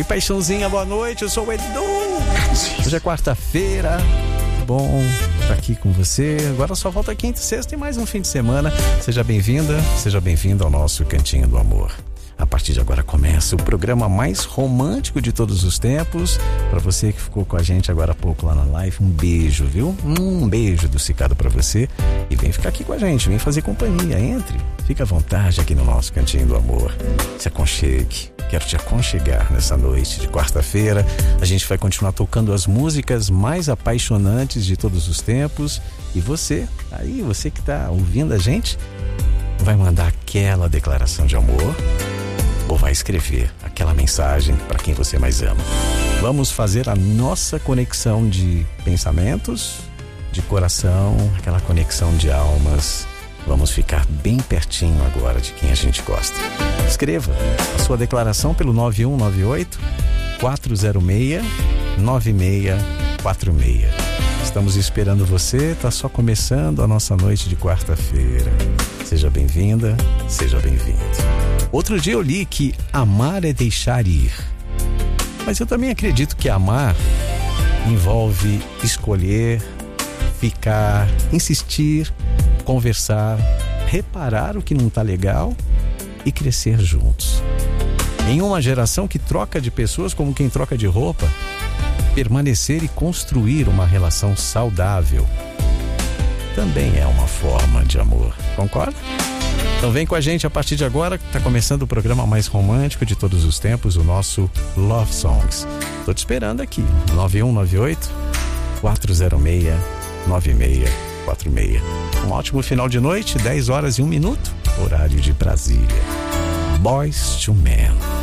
paixãozinha, boa noite, eu sou o Edu. Hoje é quarta-feira, bom estar aqui com você. Agora só falta quinta e sexta e mais um fim de semana. Seja bem-vinda, seja bem-vindo ao nosso Cantinho do Amor. A partir de agora começa o programa mais romântico de todos os tempos. Para você que ficou com a gente agora há pouco lá na live, um beijo, viu? Um beijo do Cicado para você. E vem ficar aqui com a gente, vem fazer companhia, entre. Fica à vontade aqui no nosso Cantinho do Amor. Se aconchegue. Quero te aconchegar nessa noite de quarta-feira. A gente vai continuar tocando as músicas mais apaixonantes de todos os tempos. E você, aí, você que tá ouvindo a gente, vai mandar aquela declaração de amor ou vai escrever aquela mensagem para quem você mais ama. Vamos fazer a nossa conexão de pensamentos, de coração, aquela conexão de almas. Vamos ficar bem pertinho agora de quem a gente gosta. Escreva a sua declaração pelo 9198-406-9646. Estamos esperando você, está só começando a nossa noite de quarta-feira. Seja bem-vinda, seja bem-vindo. Outro dia eu li que amar é deixar ir. Mas eu também acredito que amar envolve escolher, ficar, insistir, conversar, reparar o que não está legal e crescer juntos. Em uma geração que troca de pessoas como quem troca de roupa, permanecer e construir uma relação saudável também é uma forma de amor. Concorda? Então vem com a gente a partir de agora, que está começando o programa mais romântico de todos os tempos, o nosso Love Songs. Estou te esperando aqui, 9198-406-9646. Um ótimo final de noite, 10 horas e 1 minuto, horário de Brasília. Boyz II Men.